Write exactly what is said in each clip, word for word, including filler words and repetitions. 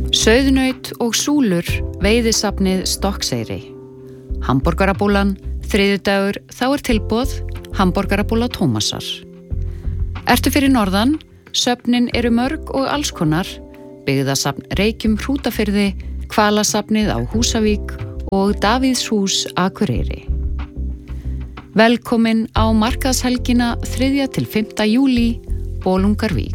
Sauðnaut og súlur, veiðisafnið Stokkseyri. Hamborgarabúlan, þriðjudagur, þá er tilboð, hamborgarabúla Tómasar. Ertu fyrir norðan, söfnin eru mörg og allskonar, byggðasafn Reykjum Hrútafirði, Hvalasafnið á Húsavík og Davíðshús Akureyri. Velkomin á markaðshelgina þriðja til fimmta júlí, Bolungarvík.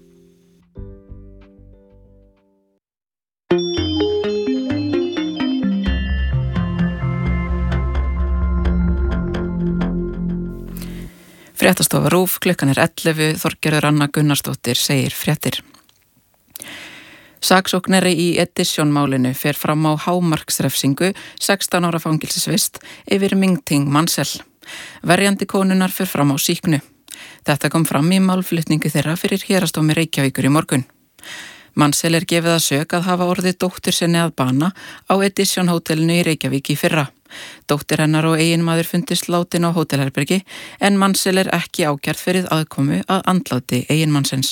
Fréttastofa RÚV, klukkan er ellefu, Þorgerður Anna Gunnarsdóttir segir fréttir. Saksóknari í Edition-málinu fer fram á hámarksrefsingu sextán ára fangelsisvist yfir Ming-Ting Mansell. Verjandi konunnar fer fram á sýknu. Þetta kom fram í málflutningu þeirra fyrir héraðsdómi Reykjavíkur í morgun. Mansell er gefið að sök að hafa orðið dóttur sinni að bana á Edition hótelinu í Reykjavík í fyrra. Dóttir hennar og eiginmaður fundist látin á hótelherbergi en Mansell er ekki ákærð fyrir aðkomu að andláti eiginmannsins.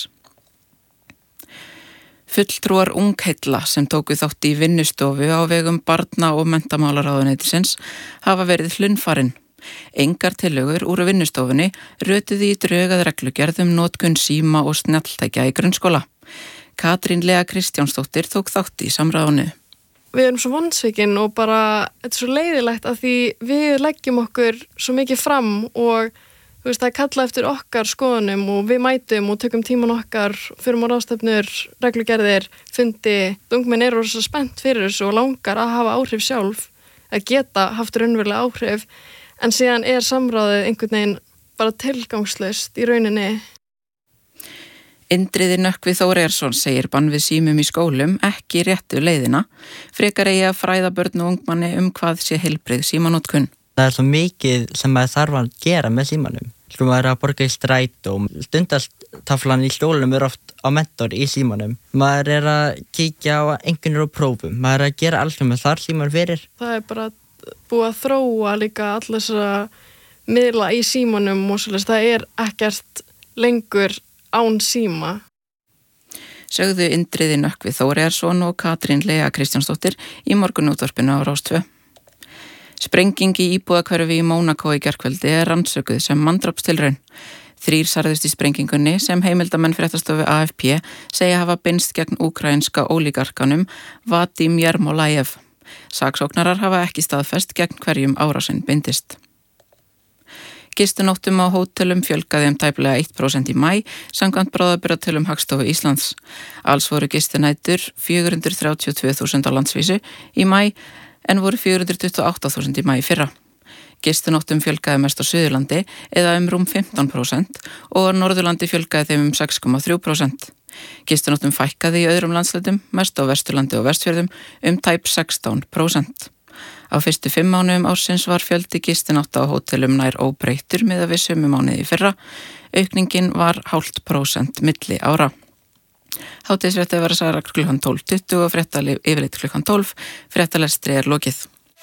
Fulltrúar Ungheilla sem tóku þátt í vinnustofu á vegum barna- og menntamálaráðuneytisins hafa verið hlunnfarin. Engar tillögur úr vinnustofunni rötuðu í drög að reglugerðum notkun síma og snjalltækja í grunnskóla. Katrín Lea Kristjánsdóttir tók þátt í samráðinu. Við erum svo vonsvikin og bara, þetta er svo leiðilegt að því við leggjum okkur svo mikið fram og þú veist, það er kallað eftir okkar skoðunum og við mætum og tökum tíman okkar, förum á ráðstefnur, reglugerðir, fundi. Ungmenn eru svo spennt fyrir þessu og langar að hafa áhrif sjálf, að geta haft raunverulega áhrif, en síðan er samráðið einhvern veginn bara tilgangslaust í rauninni. Indriði Nökkvi Þórarinsson segir bann við símum í skólum ekki réttu leiðina, frekar eigi að fræða börn og ungmanni um hvað sé heilbrigð símanotkun. Það er svo mikið sem maður þarf að gera með símanum. Svo maður er að borga í strætó, stundastaflan í skólanum er oft á mentor í símanum. Maður er að kíkja á einhvernir og prófum, maður er að gera allt sem maður þarf síman fyrir. Það er bara búið að þróa líka allir þessara miðla í símanum og svolítið, það er ekkert lengur án síma. Sögðu Indriði Nökkvi Þórarinsson og Katrín Lea Kristjánsdóttir í morgunútvarpinu á Rás tvö. Sprenging í íbúðahverfi í Mónakó í gærkvöldi er rannsökuð sem manndrápstilraun. Þrír særðust í sprengingunni sem heimildamenn fréttastofu A F P segja hafa beinst gegn úkraínska ólígarkanum Vadim Yermolayev. Saksóknarar hafa ekki staðfest gegn hverjum árásinn beindist. Gistinóttum á hótelum fjölgaði um tæplega eitt prósent í maí, samkvæmt bráðabirgðatölum Hagstofu Íslands. Alls voru gistinætur fjögur hundruð þrjátíu og tvö þúsund á landsvísu í maí, en voru fjögur hundruð tuttugu og átta þúsund í maí fyrra. Gistinóttum fjölgaði mest á Suðurlandi eða um rúm fimmtán prósent og á Norðurlandi fjölgaði þeim um sex komma þrjú prósent. Gistinóttum fækkaði í öðrum landslutum, mest á Vesturlandi og Vestfjörðum, um tæp sextán prósent. Á fyrstu fimm mánuðum ársins var fjöldi gistinátta á hótelum nær óbreyttur miðað við sömu mánuði í fyrra. Aukningin var hálft prósent milli ára. Hádegisfréttið var að sagða klukkan tólf tuttugu og fréttalið yfirleitt klukkan tólf. Fréttalestri er lokið.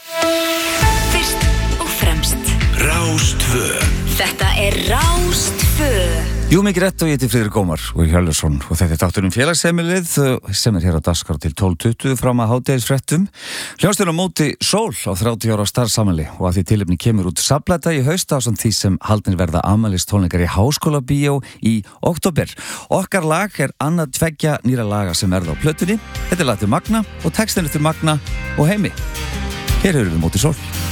Fyrst og fremst Rás tvö. Þetta er Rás tvö. Jú, mikið rétt og ég heiti Friðrik Ómar og Hjörleifsson og þetta er þátturinn félagsheimilið sem er hér á dagskrá til tólf tuttugu fram að hádegisfréttum. Hljómsveitin á móti Sól á þrjátíu ára starfsafmæli og að því tilefni kemur út safnplata í haust ásamt því sem haldnir verða afmælistónleikar í Háskólabíó í október. Okkar lag er annað tveggja nýra laga sem verða á plötunni. Þetta er lag til Magna og textin eftir Magna og Heimi. Hér höfum við móti Sól.